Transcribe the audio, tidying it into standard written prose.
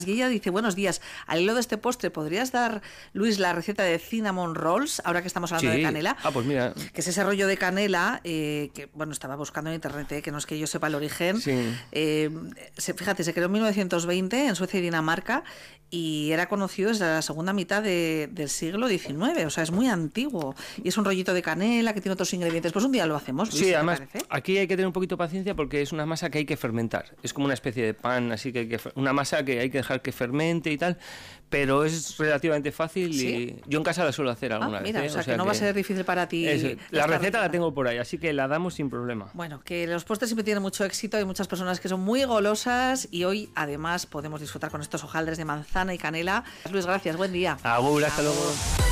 Y ella dice, buenos días, al hilo de este postre, ¿podrías dar, Luis, la receta de cinnamon rolls, ahora que estamos hablando de canela? Pues mira. Que es ese rollo de canela, que bueno, estaba buscando en internet, que no es que yo sepa el origen. Sí. Fíjate, se creó en 1920 en Suecia y Dinamarca y era conocido desde la segunda mitad del siglo XIX, o sea, es muy antiguo. Y es un rollito de canela que tiene otros ingredientes. Pues un día lo hacemos, Luis, sí, además, parece. aquí hay que tener un poquito de paciencia porque es una masa que hay que fermentar. Es como una especie de pan, así que una masa que hay que dejar que fermente y tal, pero es relativamente fácil. ¿Sí? Y yo en casa la suelo hacer alguna vez. Mira, o sea, que no va a ser difícil para ti. La receta la tengo por ahí, así que la damos sin problema. Bueno, que los postres siempre tienen mucho éxito, hay muchas personas que son muy golosas y hoy además podemos disfrutar con estos hojaldres de manzana y canela. Luis, gracias, buen día. Agur, hasta luego.